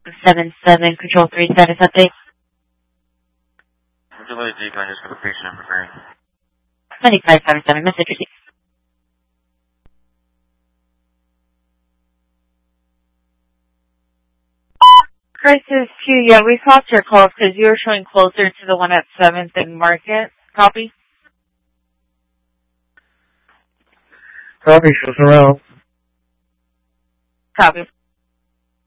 7-7, Control 3, status update. Delayed decline, just for the patient number 3. 2577, message received. Crisis 2, yeah, we swapped your calls because you were showing closer to the one at 7th and Market. Copy? Copy, shows around. Copy.